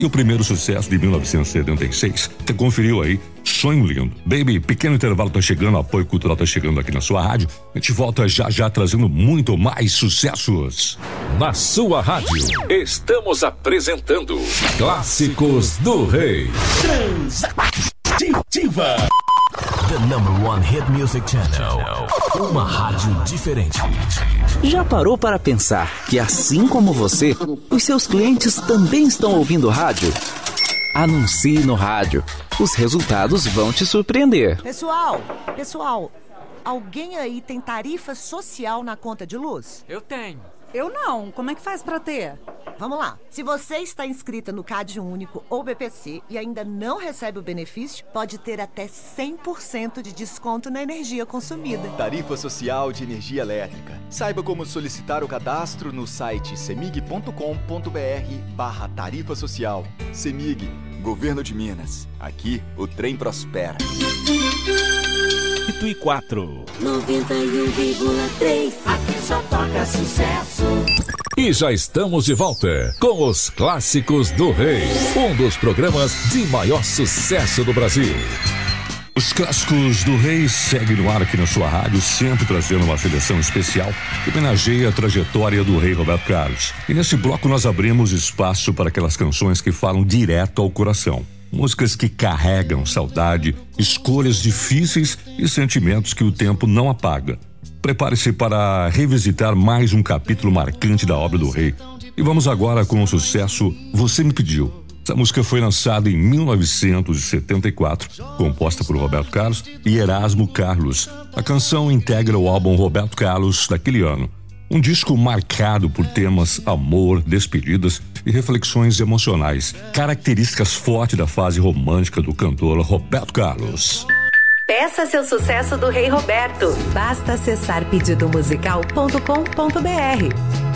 E o primeiro sucesso de 1976, você conferiu aí, Sonho Lindo. Baby, pequeno intervalo tá chegando, apoio cultural tá chegando aqui na sua rádio. A gente volta já trazendo muito mais sucessos. Na sua rádio, estamos apresentando Clássicos do Rei. Transativa. The number one hit music channel. Uma rádio diferente. Já parou para pensar que, assim como você, os seus clientes também estão ouvindo rádio? Anuncie no rádio. Os resultados vão te surpreender. Pessoal, alguém aí tem tarifa social na conta de luz? Eu tenho. Eu não. Como é que faz pra ter? Vamos lá. Se você está inscrita no CAD Único ou BPC e ainda não recebe o benefício, pode ter até 100% de desconto na energia consumida. Tarifa Social de Energia Elétrica. Saiba como solicitar o cadastro no site cemig.com.br/tarifa social. Cemig, Governo de Minas. Aqui o trem prospera. Ituí 4. 91,3. Aqui só toca sucesso. E já estamos de volta com os Clássicos do Rei, um dos programas de maior sucesso do Brasil. Os Clássicos do Rei seguem no ar aqui na sua rádio, sempre trazendo uma seleção especial que homenageia a trajetória do rei Roberto Carlos. E nesse bloco nós abrimos espaço para aquelas canções que falam direto ao coração. Músicas que carregam saudade, escolhas difíceis e sentimentos que o tempo não apaga. Prepare-se para revisitar mais um capítulo marcante da obra do rei. E vamos agora com o sucesso Você Me Pediu. Essa música foi lançada em 1974, composta por Roberto Carlos e Erasmo Carlos. A canção integra o álbum Roberto Carlos daquele ano. Um disco marcado por temas, amor, despedidas e reflexões emocionais, características fortes da fase romântica do cantor Roberto Carlos. Peça seu sucesso do Rei Roberto. Basta acessar pedidomusical.com.br.